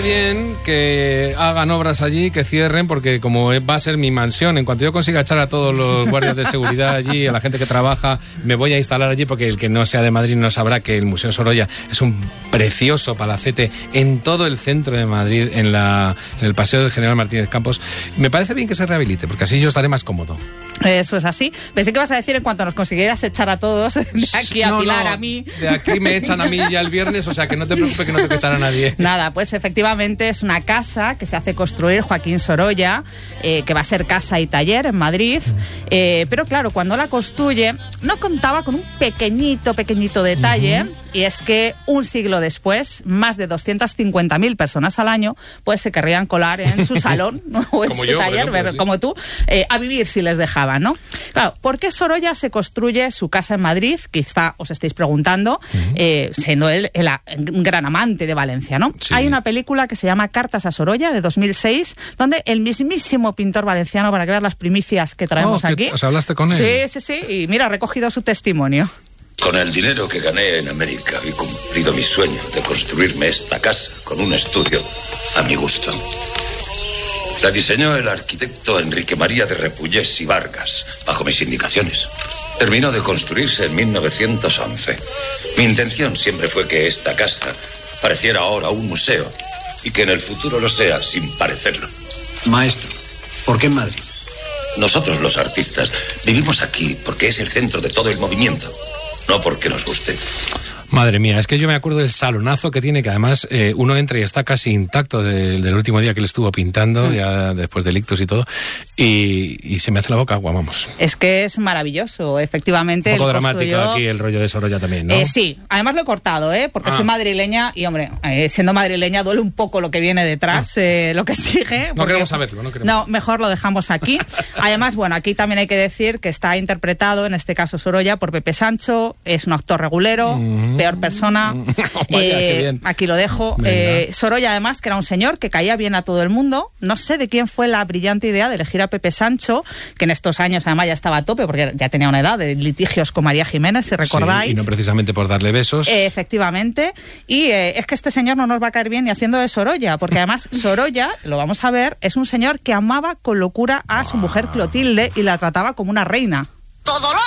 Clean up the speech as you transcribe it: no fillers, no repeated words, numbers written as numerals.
Bien que hagan obras allí, que cierren, porque como va a ser mi mansión, en cuanto yo consiga echar a todos los guardias de seguridad allí, a la gente que trabaja, me voy a instalar allí, porque el que no sea de Madrid no sabrá que el Museo Sorolla es un precioso palacete en todo el centro de Madrid, en el Paseo del General Martínez Campos. Me parece bien que se rehabilite, porque así yo estaré más cómodo. Eso es así. Pensé que vas a decir en cuanto nos consiguieras echar a todos de aquí a Pilar, a mí. De aquí me echan a mí ya el viernes, o sea que no te preocupes que no te voy a echar a nadie. Nada, pues efectivamente es una casa que se hace construir Joaquín Sorolla, que va a ser casa y taller en Madrid, pero claro, cuando la construye no contaba con un pequeñito detalle, y es que un siglo después, más de 250.000 personas al año pues se querrían colar en su salón, ¿no? O en como su yo, taller, por ejemplo, sí. como tú, a vivir si les dejaban, ¿no? Claro, ¿por qué Sorolla se construye su casa en Madrid? Quizá os estéis preguntando, siendo él un gran amante de Valencia, ¿no? Sí. Hay una película que se llama Cartas a Sorolla, de 2006, donde el mismísimo pintor valenciano, para que veas las primicias que traemos aquí. ¿Os hablaste con él? Sí, y mira, ha recogido su testimonio. Con el dinero que gané en América he cumplido mi sueño de construirme esta casa con un estudio a mi gusto. La diseñó el arquitecto Enrique María de Repullés y Vargas, bajo mis indicaciones. Terminó de construirse en 1911. Mi intención siempre fue que esta casa pareciera ahora un museo y que en el futuro lo sea sin parecerlo. Maestro, ¿por qué en Madrid? Nosotros los artistas vivimos aquí porque es el centro de todo el movimiento, no porque nos guste. Madre mía, es que yo me acuerdo del salonazo que tiene, que además uno entra y está casi intacto del último día que le estuvo pintando, ya después del ictus y todo, y se me hace la boca agua, vamos. Es que es maravilloso, efectivamente. Un poco dramático aquí el rollo de Sorolla también, ¿no? Sí, además lo he cortado, porque soy madrileña y, hombre, siendo madrileña duele un poco lo que viene detrás, lo que sigue. No queremos saberlo, No, mejor lo dejamos aquí. Además, bueno, aquí también hay que decir que está interpretado, en este caso Sorolla, por Pepe Sancho, es un actor regulero, peor persona. Vaya, qué bien. Aquí lo dejo. Sorolla, además, que era un señor que caía bien a todo el mundo. No sé de quién fue la brillante idea de elegir a Pepe Sancho, que en estos años además ya estaba a tope, porque ya tenía una edad de litigios con María Jiménez, si recordáis. Sí, y no precisamente por darle besos. Efectivamente. Y es que este señor no nos va a caer bien ni haciendo de Sorolla, porque además Sorolla, lo vamos a ver, es un señor que amaba con locura a su mujer Clotilde y la trataba como una reina. Todo lo